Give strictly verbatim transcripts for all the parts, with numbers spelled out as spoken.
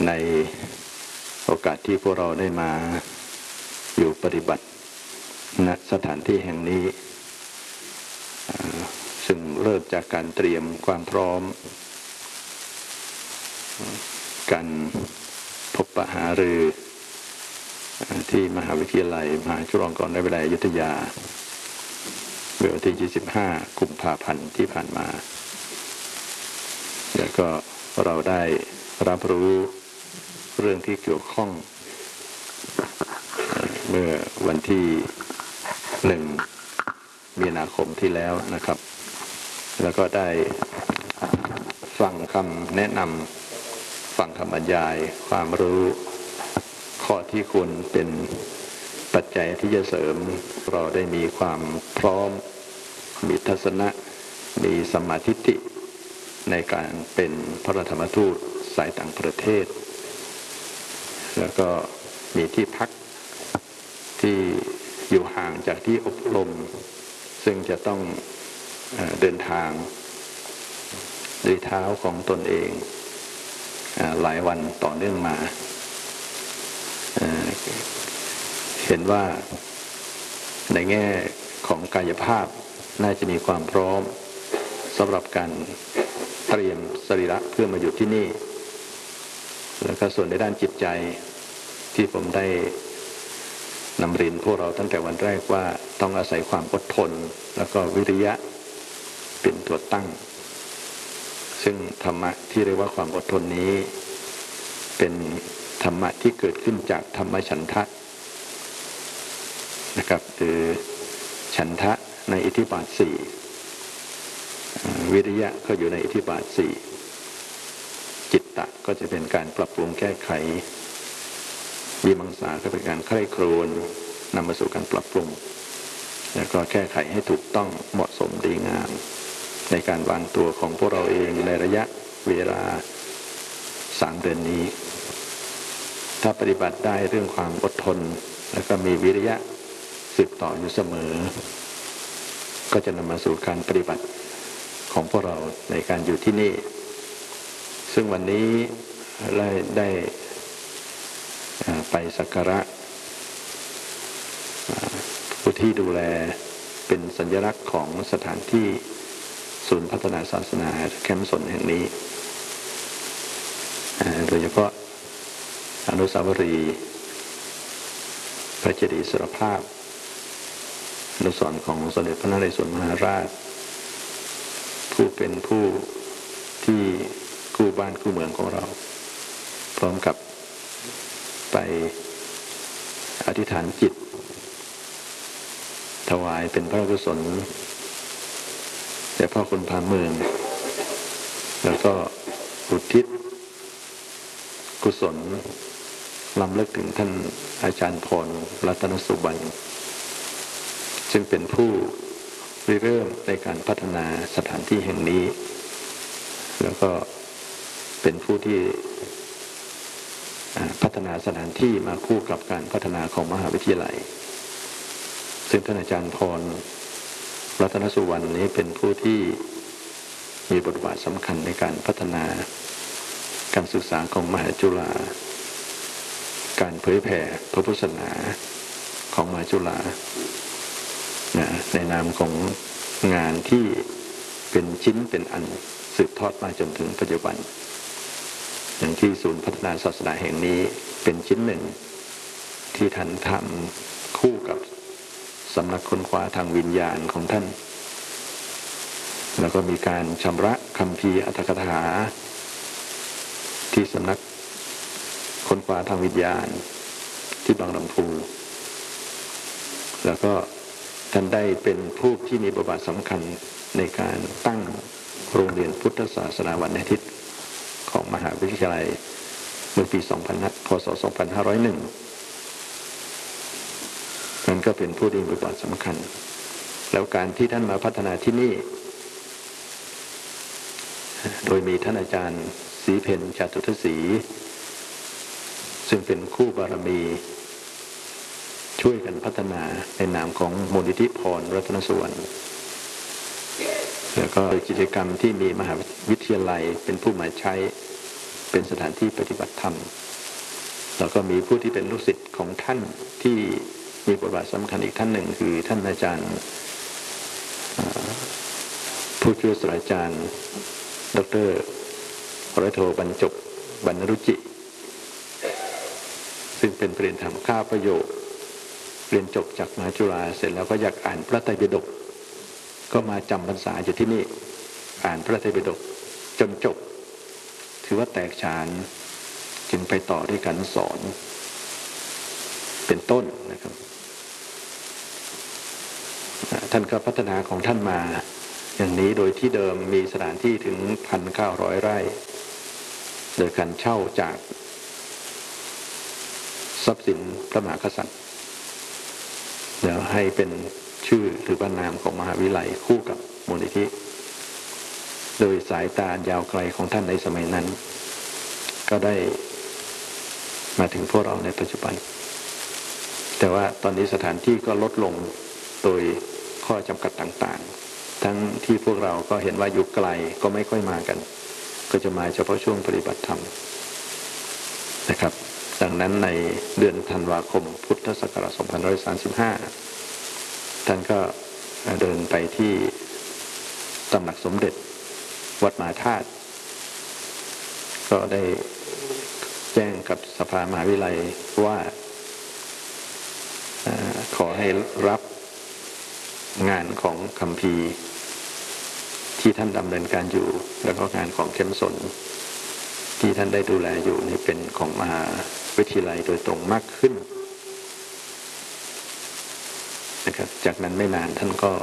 ในโอกาสที่พวกเราได้มาอยู่ปฏิบัติณสถานที่แห่งนี้ซึ่งเริ่มจากการเตรียมความพร้อมการพบปะหารือที่มหาวิทยาลัยมหาจุฬาลงกรณ์วิทยาลัยอยุธยาเมื่อวันที่ยี่สิบห้ากุมภาพันธ์ที่ผ่านมาแล้วก็เราได้รับรู้เรื่องที่เกี่ยวข้องเมื่อวันที่หนึ่งมีนาคมที่แล้วนะครับแล้วก็ได้ฟังคำแนะนำฟังคำบรรยายความรู้ข้อที่ควรเป็นปัจจัยที่จะเสริมเราได้มีความพร้อมมีทัศนะมีสัมมาทิฏฐิในการเป็นพระธรรมทูตสายต่างประเทศแล้วก็มีที่พักที่อยู่ห่างจากที่อบรมซึ่งจะต้องเอ่อเดินทางด้วยเท้าของตนเองเอ่อหลายวันต่อเนื่องมาเอ่อเห็นว่าในแง่ของกายภาพน่าจะมีความพร้อมสำหรับการเตรียมสรีระเพื่อมาอยู่ที่นี่แล้วก็ส่วนในด้านจิตใจที่ผมได้นำเรียนพวกเราตั้งแต่วันแรกว่าต้องอาศัยความอดทนแล้วก็วิริยะเป็นตัวตั้งซึ่งธรรมะที่เรียกว่าความอดทนนี้เป็นธรรมะที่เกิดขึ้นจากธรรมฉันทะนะครับคือฉันทะในอิทธิบาทสี่วิริยะก็อยู่ในอิทธิบาทสี่จิตตะก็จะเป็นการปรับปรุงแก้ไขวิมังสาก็เป็นการใคร่ครวญนำมาสู่การปรับปรุงแล้วก็แก้ไขให้ถูกต้องเหมาะสมดีงามในการวางตัวของพวกเราเองในระยะเวลาสามเดือนนี้ถ้าปฏิบัติได้เรื่องความอดทนแล้วก็มีวิริยะสืบต่ออยู่เสมอก็จะนำมาสู่การปฏิบัติของพวกเราในการอยู่ที่นี่ซึ่งวันนี้ได้ได้ไปสักการะผู้ที่ดูแลเป็นสัญลักษณ์ของสถานที่ศูนย์พัฒนาศาสนาแคมป์สนแห่งนี้โดยเฉพาะอนุสาวรีย์พระเจดีย์อิสรภาพอนุสรณ์ของสมเด็จพระนเรศวรมหาราชผู้เป็นผู้ที่กู้บ้านกู้เมืองของเราพร้อมกับไปอธิษฐานจิตถวายเป็นพระกุศลแด่พ่อคุณพาเมืองแล้วก็อุทิศกุศลรำลึกถึงท่านอาจารย์พรรัตนสุบรรณซึ่งเป็นผู้ริเริ่มในการพัฒนาสถานที่แห่งนี้แล้วก็เป็นผู้ที่พัฒนาสถานที่มาคู่กับการพัฒนาของมหาวิทยาลัยซึ่งท่านอาจารย์พรรัตนสุวรรณนี้เป็นผู้ที่มีบทบาทสำคัญในการพัฒนาการศึกษาของมหาจุฬาการเผยแผ่พระพุทธศาสนาของมหาจุฬาในนามของงานที่เป็นชิ้นเป็นอันสืบทอดมาจนถึงปัจจุบันอย่างที่ศูนย์พัฒนาศาสนาแห่งนี้เป็นชิ้นหนึ่งที่ท่านทำคู่กับสำนักค้นคว้าทางวิญญาณของท่านแล้วก็มีการชำระคัมภีร์อรรถกถาที่สำนักค้นคว้าทางวิญญาณที่บางลำพูแล้วก็ท่านได้เป็นผู้ที่มีบทบาทสำคัญในการตั้งโรงเรียนพุทธศาสนาวันอาทิตย์ของมหาวิทยาลัยเมื่อปีพศสองพันห้าร้อยเอ็ดนั่นก็เป็นผู้ที่มีบทบาทสำคัญแล้วการที่ท่านมาพัฒนาที่นี่โดยมีท่านอาจารย์ศรีเพ็ญจตุรศรีซึ่งเป็นคู่บารมีช่วยกันพัฒนาในนามของมูลนิธิพรรัตนสุวรรณแล้วก็กิจกรรมที่มีมหาวิทยาลัยเป็นผู้มาใช้เป็นสถานที่ปฏิบัติธรรมแล้วก็มีผู้ที่เป็นลูกศิษย์ของท่านที่มีบทบาทสำคัญอีกท่านหนึ่งคือท่านอาจารย์ผู้ช่วยศาสตราจารย์ดร.ร้อยโทบรรจบบรรณรุจิซึ่งเป็นปริญญาธรรมข้าประโยคเรียนจบจากมหาจุฬาเสร็จแล้วก็อยากอ่านพระไตรปิฎกก็มาจำพรรษาอยู่ที่นี่อ่านพระไตรปิฎกจนจบถือว่าแตกฉานจึงไปต่อด้วยการสอนเป็นต้นนะครับท่านก็พัฒนาของท่านมาอย่างนี้โดยที่เดิมมีสถานที่ถึง หนึ่งพันเก้าร้อย ไร่โดยการเช่าจากทรัพย์สินพระมหากษัตริย์เดี๋ยวให้เป็นชื่อหรือว่านามของมหาวิทยาลัยคู่กับมูลนิธิโดยสายตายาวไกลของท่านในสมัยนั้นก็ได้มาถึงพวกเราในปัจจุบันแต่ว่าตอนนี้สถานที่ก็ลดลงโดยข้อจำกัดต่างๆทั้งที่พวกเราก็เห็นว่าอยู่ไกลก็ไม่ค่อยมากันก็จะมาเฉพาะช่วงปฏิบัติธรรมนะครับดังนั้นในเดือนธันวาคมพุทธศักราชสองพันห้าร้อยสามสิบห้าท่านก็เดินไปที่ตำหนักสมเด็จวัดมหาธาตุก็ได้แจ้งกับสภามหาวิทยาลัยว่าขอให้รับงานของคัมภีร์ที่ท่านดำเนินการอยู่แล้วก็งานของเข้มสนที่ท่านได้ดูแลอยู่นี่เป็นของมหาวิทยาลัยโดยตรงมากขึ้นนะครับจากนั้นไม่นานท่านก็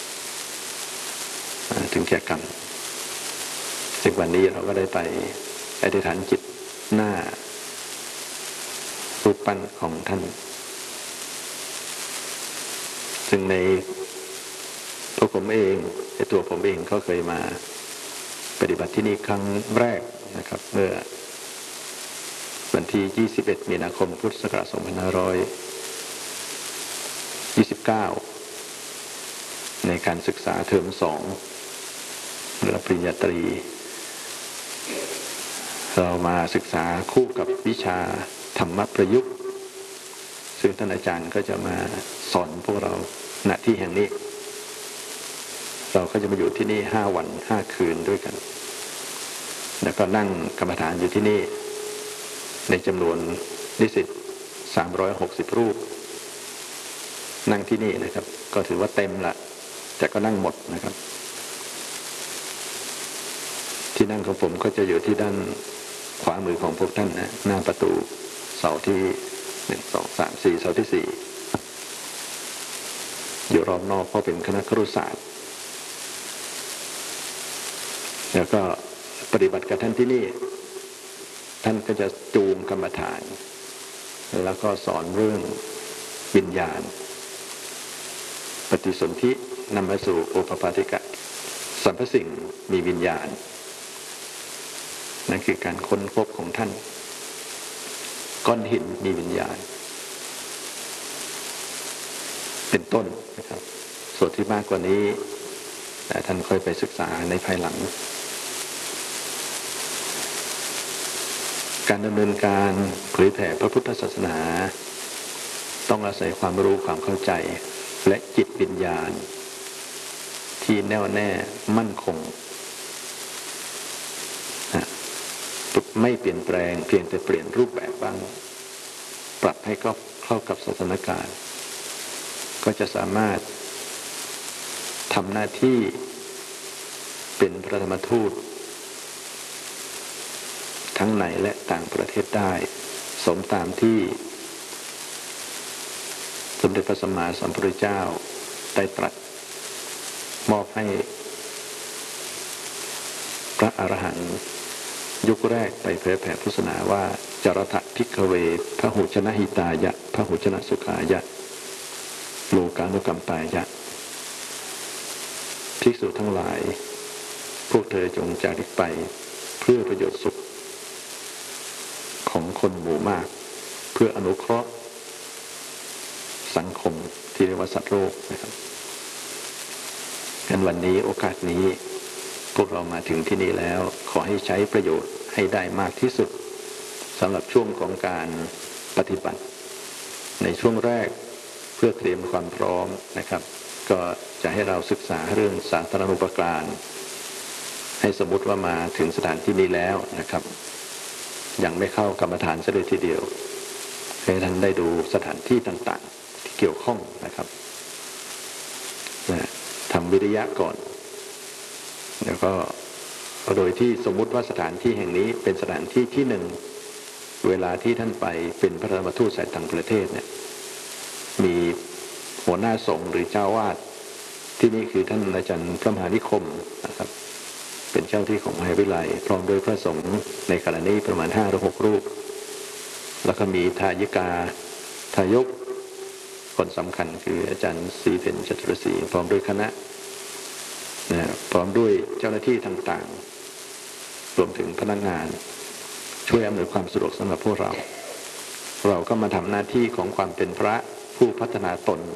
ถึงแก่กรรมซึ่งวันนี้เราก็ได้ไปอธิษฐานจิตหน้ารูปปั้นของท่านซึ่งในตัวผมเองในตัวผมเองก็เคยมาปฏิบัติที่นี่ครั้งแรกนะครับเมื่อวันที่ยี่สิบเอ็ดมีนาคมพุทธศักราชสองพันห้าร้อยยี่สิบเก้าในการศึกษาเทอมสองระดับปริญญาตรีเรามาศึกษาคู่กับวิชาธรรมประยุกต์ซึ่งท่านอาจารย์ก็จะมาสอนพวกเราณที่แห่งนี้เราก็จะมาอยู่ที่นี่ห้าวันห้าคืนด้วยกันแล้วก็นั่งกรรมฐานอยู่ที่นี่ในจำนวนนิสิตสามร้อยหกสิบรูปนั่งที่นี่นะครับก็ถือว่าเต็มละแต่ก็นั่งหมดนะครับที่นั่งของผมก็จะอยู่ที่ด้านขวามือของพวกท่านนะหน้าประตูเสาที่หนึ่งสองสามสี่เสาที่สี่อยู่รอบนอกเพราะเป็นคณะครุศาสตร์แล้วก็ปฏิบัติกับท่านที่นี่ท่านก็จะจูงกรรมฐานแล้วก็สอนเรื่องวิญญาณปฏิสนธินำมาสู่โอปปาติกะสรรพสิ่งมีวิญญาณนั่นคือการค้นพบของท่านก้อนหินมีวิญญาณเป็นต้นนะครับส่วนที่มากกว่านี้แต่ท่านค่อยไปศึกษาในภายหลังการดำเนินการเผยแผ่พระพุทธศาสนาต้องอาศัยความรู้ความเข้าใจและจิตวิญญาณที่แน่วแน่มั่นคงไม่เปลี่ยนแปลงเพียงแต่เปลี่ยนรูปแบบบ้างปรับให้เข้ากับสถานการณ์ก็จะสามารถทำหน้าที่เป็นพระธรรมทูตทั้งในและต่างประเทศได้สมตามที่สมเด็จพระสัมมาสัมพุทธเจ้าได้ตรัสมอบให้พระอรหันต์ยุคแรกไปเผยแผ่พุทธศาสนาว่าจรถะภิกขเวพหุชนะหิตายะพหุชนะสุขายะโลกานุกัมปายะภิกษุทั้งหลายพวกเธอจงจาริกไปเพื่อประโยชน์สุขของคนหมู่มากเพื่ออนุเคราะห์สังคมที่เรียกว่าสัตว์โลกนะครับงั้นวันนี้โอกาสนี้พวกเรามาถึงที่นี่แล้วขอให้ใช้ประโยชน์ให้ให้ได้มากที่สุดสำหรับช่วงของการปฏิบัติในช่วงแรกเพื่อเตรียมความพร้อมนะครับก็จะให้เราศึกษาเรื่องสาธารณูปการให้สมมติว่ามาถึงสถานที่นี้แล้วนะครับยังไม่เข้ากรรมฐานซะเลยทีเดียวให้ท่านได้ดูสถานที่ต่างๆที่เกี่ยวข้องนะครับนะทำวิริยะก่อนแล้วก็โดยที่สมมุติว่าสถานที่แห่งนี้เป็นสถานที่ที่หนึ่งเวลาที่ท่านไปเป็นพระธรรมทูตสายต่างประเทศเนี่ยมีหัวหน้าสงฆ์หรือเจ้าวาดที่นี่คือท่านอาจารย์พระมหานิคมนะครับเป็นเจ้าที่ของมหาวิทยาลัยพร้อมด้วยพระสงฆ์ในขณะนี้ประมาณห้าหรือหกรูปแล้วก็มีทายิกาทายกคนสำคัญคืออาจารย์ศรีเพ็ญจตุรศรีพร้อมด้วยคณะนะพร้อมด้วยเจ้าหน้าที่ต่างๆรวมถึงพนักงานช่วยอำนวยความสะดวกสำหรับพวกเราเราก็มาทำหน้าที่ของความเป็นพระผู้พัฒนาตน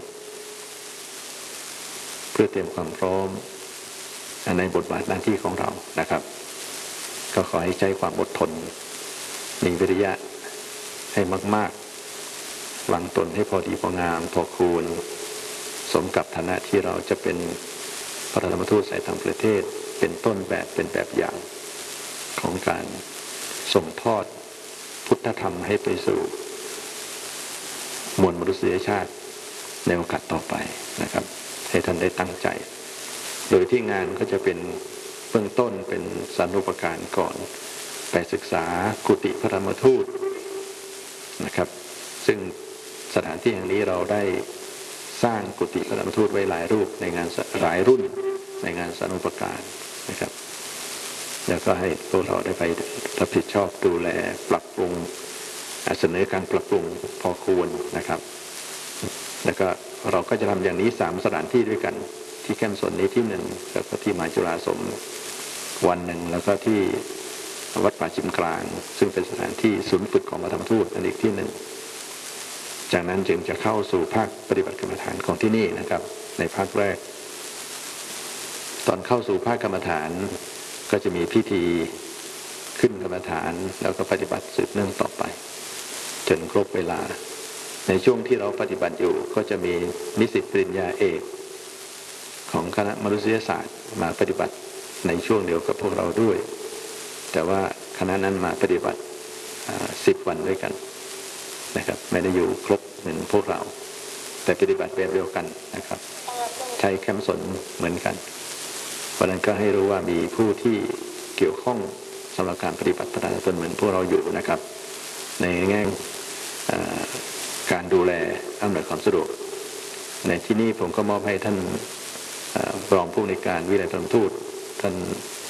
เพื่อเตรียมความพร้อมในบทบาทหน้าที่ของเรานะครับก็ขอให้ใช้ความอดทนมีวิริยะให้มากๆวางตนให้พอดีพองามพอควรสมกับฐานะที่เราจะเป็นพระธรรมทูตสายต่างประเทศเป็นต้นแบบเป็นแบบอย่างของการส่งทอดพุทธธรรมให้ไปสู่มวลมนุษยชาติในโอกาสต่อไปนะครับให้ท่านได้ตั้งใจโดยที่งานก็จะเป็นเบื้องต้นเป็นสาธารณูปการก่อนไปศึกษากุฏิพระธรรมทูตนะครับซึ่งสถานที่แห่งนี้เราได้สร้างกุฏิพระธรรมทูตไว้หลายรูปในงานหลายรุ่นในงานสาธารณูปการนะครับแล้วก็ให้พวกเราได้ไปรับผิดชอบดูแลปรับปรุงเสนอการปรับปรุงพอควรนะครับแล้วก็เราก็จะทำอย่างนี้สามสถานที่ด้วยกันที่แคมป์ส่วนนี้ที่หนึ่งแล้วก็ที่มหาจุฬาสมวันหนึ่งแล้วก็ที่วัดป่าชิมกลางซึ่งเป็นสถานที่ศูนย์ฝึกของพระธรรมทูตอันอีกที่หนึ่งจากนั้นจึงจะเข้าสู่ภาคปฏิบัติกรรมฐานของที่นี่นะครับในภาคแรกตอนเข้าสู่ภาคกรรมฐานก็จะมีพิธีขึ้นกรรมฐานแล้วก็ปฏิบัติสืบเนื่องต่อไปจนครบเวลาในช่วงที่เราปฏิบัติอยู่ก็จะมีนิสิตปริญญาเอกของคณะมนุษยศาสตร์มาปฏิบัติในช่วงเดียวกับพวกเราด้วยแต่ว่าคณะนั้นมาปฏิบัติสิบวันด้วยกันนะครับไม่ได้อยู่ครบเหมือนพวกเราแต่ปฏิบัติแบบเดียวกันนะครับใช้แคมป์สนเหมือนกันเพราะนั้นก็ให้รู้ว่ามีผู้ที่เกี่ยวข้องสำหรับการปฏิบัติพัฒนาตนเหมือนพวกเราอยู่นะครับในแง่การดูแลอำนวยความสะดวกในที่นี้ผมก็มอบให้ท่านรองผู้ในการวิทยาลัยธรรมทูตท่าน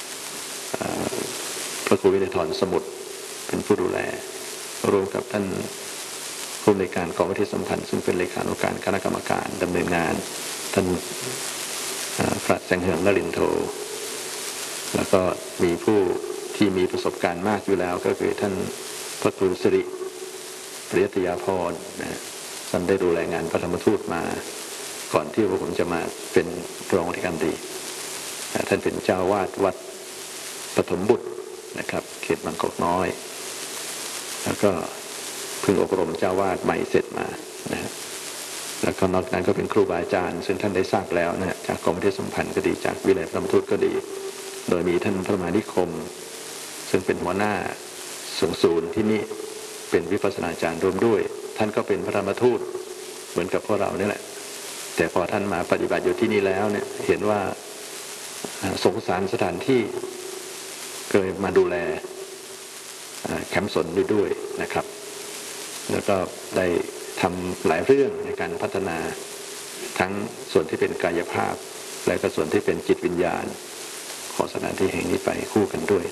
พระครูวินัยธรสมุทรเป็นผู้ดูแลรวมกับท่านผู้ในการกองวิทยาสัมพันธ์ซึ่งเป็นเลขานุการคณะกรรมการดำเนินงานท่านพระแสงเหิมนรินทร์โทแล้วก็มีผู้ที่มีประสบการณ์มากอยู่แล้วก็คือท่านพระครูสิริปริยตยาภรณ์นะท่านได้ดูแลงานพระธรรมทูตมาก่อนที่ผมจะมาเป็นรองอธิการบดีท่านเป็นเจ้าวาดวัดปฐมบุตรนะครับเขตบางกอกน้อยแล้วก็เพิ่งอบรมเจ้าวาดใหม่เสร็จมานะฮะแล้วก็นอกนั้นก็เป็นครูบาอาจารย์ซึ่งท่านได้ทราบแล้วนะจากกรมวิทยาสัมพันธ์ก็ดีจากวิทยาลัยธรรมทูตก็ดีโดยมีท่านพระมหานิคมซึ่งเป็นหัวหน้าส่วนศูนย์ที่นี่เป็นวิปัสสนาจารย์รวมด้วยท่านก็เป็นพระธรรมทูตเหมือนกับพวกเรานี่แหละแต่พอท่านมาปฏิบัติอยู่ที่นี่แล้วเนี่ยเห็นว่าสงสารสถานที่เคยมาดูแลแคมป์สนด้วยด้วยนะครับแล้วก็ได้ทำหลายเรื่องในการพัฒนาทั้งส่วนที่เป็นกายภาพและก็ส่วนที่เป็นจิตวิญญาณของสถานที่แห่งนี้ไปคู่กันด้วย